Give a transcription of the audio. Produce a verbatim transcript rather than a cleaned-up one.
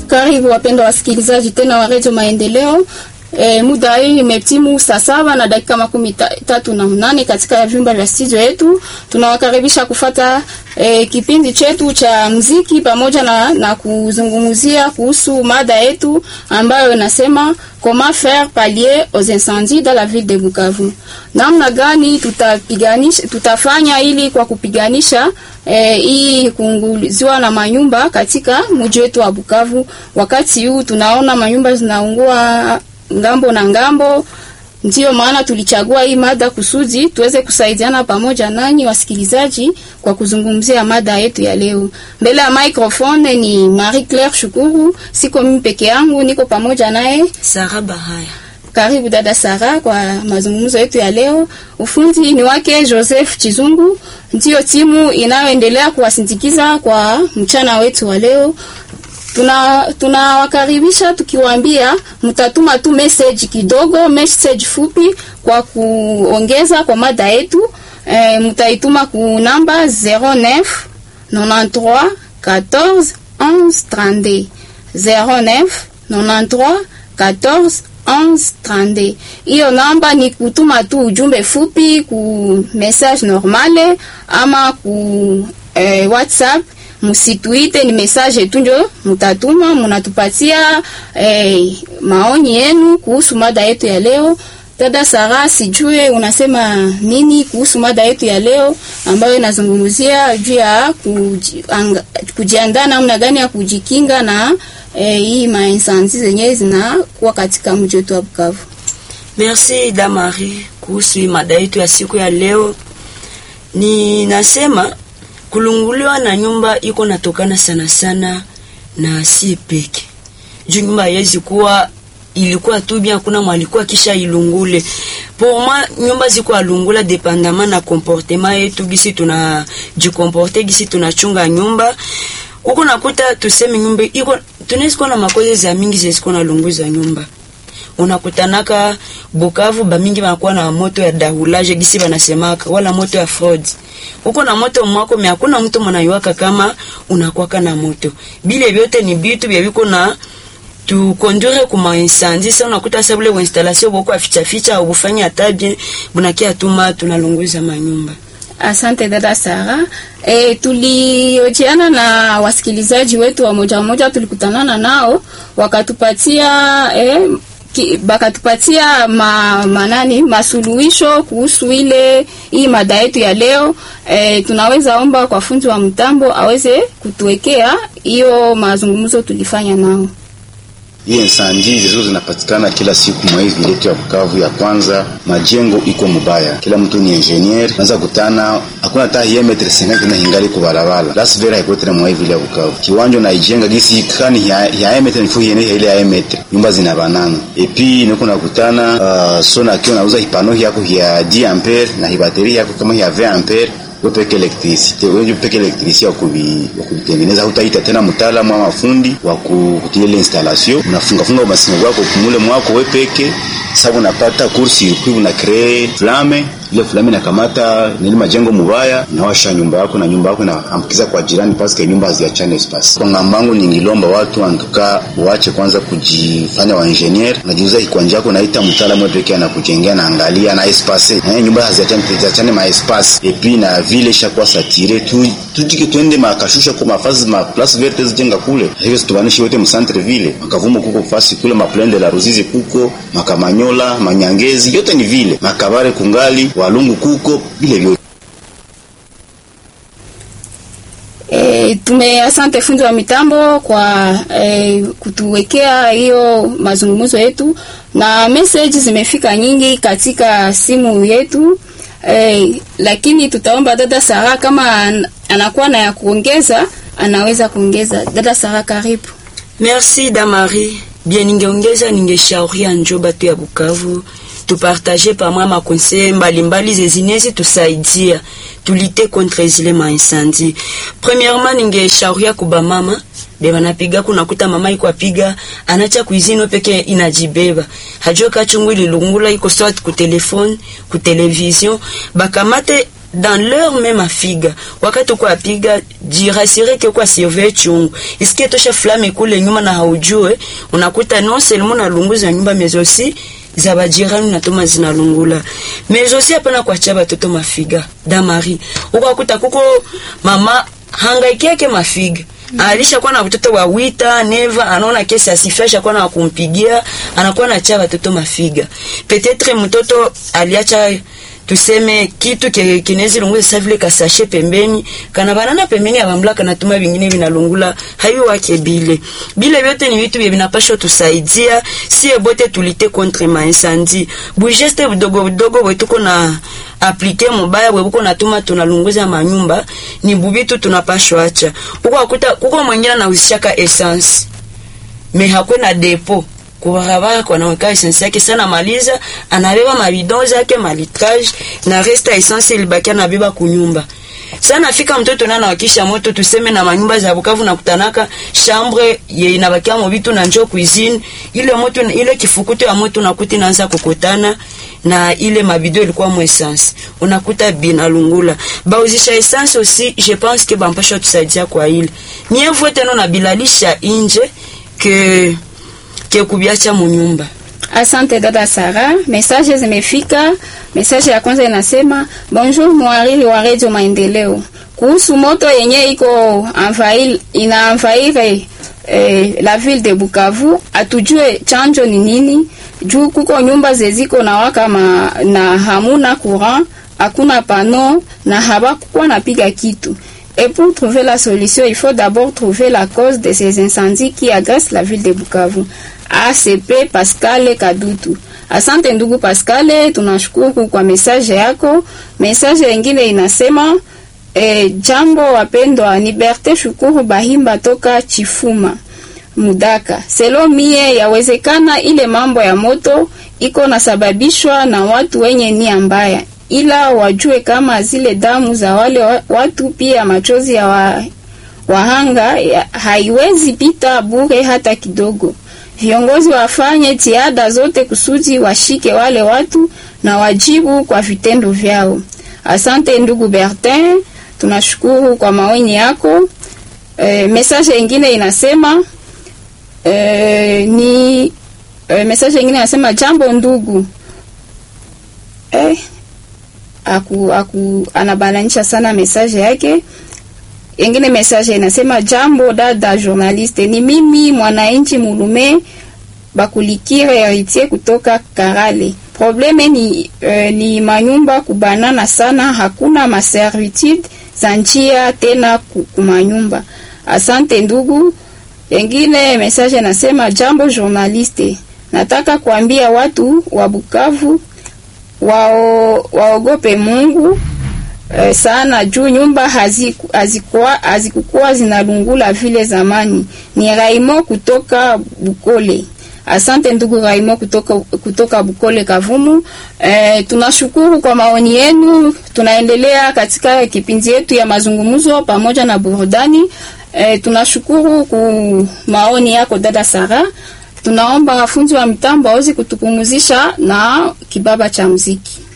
Karibu wapendwa wasikilizaji tena wa Radio Maendeleo. E, muda hii imetimu saa saba na dakika makumi tatu na nane katika vyumba vya studio yetu. Tunawakaribisha kufata e, kipindi chetu cha muziki pamoja na, na kuzungumzia kuhusu mada yetu ambayo inasema comment faire pallier aux incendies dans la ville de Bukavu. Namna gani tutapiganisha tutafanya ili kwa kupiganisha eh, hii kuunguliwa na manyumba katika mji wetu wa Bukavu. Wakati huu tunaona manyumba zinaungua ngambo na ngambo. Ndio maana tulichagua hii mada kusudi tuweze kusaidiana pamoja nanyi wasikilizaji kwa kuzungumzia mada yetu ya leo. Mbele ya microphone ni Marie Claire Shukuru, siko mimi peke yangu, niko pamoja naye Sarah Bahaya. Karibu dada Sarah kwa mazungumzo yetu ya leo. Ufundi ni wake Joseph Chizungu. Ndio timu inayoendelea kuwasindikiza kwa mchana wetu wa leo. Tuna tunawakaribisha tukiwaambia mtatuma tu message kidogo, message fupi kwa kuongeza kwa mada yetu. E, mtaituma ku namba zero neuf quatre-vingt-treize quatorze onze trente-deux zero neuf quatre-vingt-treize quatorze onze trente-deux. Hiyo namba ni kutuma tu ujumbe fupi ku message normale ama ku e, WhatsApp. Msituite, ni message tu ndio mtatuma, mnatupatia eh, maoni yenu kuhusu mada yetu ya leo. Dada Sarah, sijue unasema nini kuhusu mada yetu ya leo ambayo inazungumzia juu ya kujiandaa namna gani ya kujikinga na eh, hii mainsanzi zenyewe zinakuwa katika mji wetu wa Bukavu. Merci Damari. Kuhusu mada yetu ya siku ya leo ni nasema kulunguliwa na nyumba iko natokana sana sana na si peke. Juu nyumba yezi kuwa ilikuwa tu bien kuna mwalikuwa kisha ilungule. Pour moi nyumba ziko alungula dépendamment na comportement yetu gisi tuna jikomporte gisi tunachunga nyumba. Uko nakuta tuseme nyumba iko tunaweza na makoze za mingi zisiko na lunguza nyumba. Unakutanaka Bukavu ba mingi wanakuwa na moto ya dahulage gisi banasemaka wala moto ya fraud. Uko na moto mwako me hakuna mtu mwanayuaka kama unakuwa na moto. Bile vyote ni bitu bya biko na tu conduire kuma incendie. Sasa unakuta sabule wa installation boko aficha ficha au bufanya atabye bunakia tuma tunalunguza manyumba. Asante dada Sarah. E, tuliojiana na wasikilizaji wetu wa moja moja, tulikutanana nao wakatupatia eh bakatupatia ma, manani masuluhisho kuhusu ile hii mada yetu ya leo. E, tunaweza omba kwa fundi wa mtambo aweze kutuwekea hiyo mazungumzo tulifanya nao. Hii incendie zizo zinapatikana kila siku mwa hivi yetu ya Bukavu. Ya kwanza, majengo iko mbaya, kila mtu ni engineer, naanza kutana hakuna hata hiyo metre cinquante na hingali kwa barabara. Las vera iko tena mwa hivi ya Bukavu. Kiwanja na ijenga gisi kani ya ya metre ni fuhi ile ya metre. Nyumba zina banana. Et puis niko nakutana uh, sona kio nauza hipano yako ya dix ampere na hibateri yako kama ya vingt ampere. Upeke electricity, wewe upeke electricity wa kubitengeneza, hutaita tena mtaalamu wa mafundi wa kutiele installation. Unafunga funga masimu yako kumule mwako wewe peke, sababu unapata kursi ukiwa una create flame, ile flame inakamata nili majengo mubaya na washa nyumba yako na nyumba yako inaambukiza kwa jirani paske nyumba haziachane espace. Kwa ngambangu ningilomba watu antuka waache kwanza kujifanya wa engineer, najiuza ikwanja yako naita mtaalamu wewe peke anakujengea na angalia na espace. Na nyumba haziachane haziachane ma espace. Et puis na vile shakuwa satire tu tujike twende makashusha kwa mafazi ma place verte zijenga kule. Hivyo situbanishi wote mcentre vile. Makavumo kuko fasi kule maplende la Ruzizi kuko, makamanyola, manyangezi, yote ni vile. Makabare kungali, walungu kuko, vile vyote. E, tume asante fundi wa mitambo kwa e, kutuwekea hiyo mazungumzo yetu, na message zimefika nyingi katika simu yetu. Eh, lakini tutaomba dada Sarah kama anakuwa na ya kuongeza anaweza kuongeza. Dada Sarah, karibu. Merci Damari. Bien ningeongeza ningeshauria njoba tu ya Bukavu tupartager pamoja ma conseils mbalimbali zezinezi tusaidia tulite contre zile ma incendie. Premièrement ningeshauria kuba mama beba napiga kuna kuta mama iko apiga anacha kuizino peke inajibeba hajua kachungu ililungula iko soit ku telefone ku television bakamate dans leur même afiga wakati kwa apiga jirasire ke kwa surveiller chungu isikie tosha flame kule nyuma na haujue unakuta non seulement na lunguza nyumba mais aussi za bajirani na toma zinalungula mais aussi hapana kuachia batoto mafiga damari ukakuta kuko mama hangaikia ke mafiga mm. alisha kwa na watoto wa wita neva anaona kesi asifasha kwa na kumpigia anakuwa na cha watoto mafiga peut-être mtoto aliacha tuseme kitu kinezi lunguza sasa vile kasashe pembeni kana banana pembeni ya mamlaka na tuma vingine vinalungula hayo wake bile bile vyote ni vitu vinapaswa tusaidia si ebote tulite contre ma incendie bujeste budogo budogo wetu kuna apliquer mobaya webuko natuma tunalunguza manyumba ni bubitu tunapashwa acha uko akuta kuko mwingine na usishaka essence me hakuna depo kubarabara kwa naweka essence yake sana maliza anabeba mabidon zake malitrage na resta essence ilibaki anabeba kunyumba sana fika mtoto nana wakisha moto tuseme na manyumba za Bukavu na kutanaka chambre ye inabakia mobitu na njoo cuisine ile moto ile kifukuto ya moto nakuti naanza kukutana na ile mabido ilikuwa mo essence unakuta binalungula bauzisha essence aussi je pense que bampasha tusaidia kwa ile mieux vaut tena na bilalisha inje que que kubiacha munyumba. Asante dada Sara, message zimefika. Message ya kwanza inasema bonjour mwariri wa Radio Maendeleo. Kuhusu moto yenye iko envahir ina envahir eh, la ville de Bukavu, atujue chanjo ni nini? Juu kuko nyumba zeziko na waka ma, na hamuna courant, hakuna pano na habakuwa napiga kitu. Et pour trouver la solution, il faut d'abord trouver la cause de ces incendies qui agressent la ville de Bukavu. A C P Pascal Kadutu. Asante ndugu Pascal, tunashukuru kwa message yako. Message nyingine inasema eh, jambo wapendwa, ni Berthe Shukuru Bahimba toka Chifuma Mudaka. Selo mie yawezekana ile mambo ya moto iko nasababishwa na watu wenye nia mbaya, ila wajue kama zile damu za wale watu pia machozi ya wa, wahanga ya, haiwezi pita bure hata kidogo. Viongozi wafanye tiada zote kusudi washike wale watu na wajibu kwa vitendo vyao. Asante ndugu Bertin, tunashukuru kwa maoni yako. E, message nyingine inasema e, ni e, message nyingine inasema jambo ndugu. Eh aku aku anabalanisha sana message yake. Ingine message inasema jambo dada journaliste, ni mimi mwananchi mulume Bakulikire Heritier kutoka Karale. Probleme ni uh, ni manyumba kubanana sana, hakuna maservitude za njia tena kumanyumba. Asante ndugu. Ingine message inasema jambo journaliste, nataka kuambia watu wa Bukavu wao waogope Mungu eh, sana juu nyumba haziku, hazikuwa hazikuwa zinalungula vile zamani. Ni Raimo kutoka Bukole. Asante ndugu Raimo kutoka kutoka Bukole Kavumu. Eh, tunashukuru kwa maoni yenu. Tunaendelea katika kipindi yetu ya mazungumzo pamoja na burudani. Eh, tunashukuru kwa maoni yako dada Sara. Tunaomba wafunzi wa mitambo waweze kutupumzisha na kibaba cha muziki.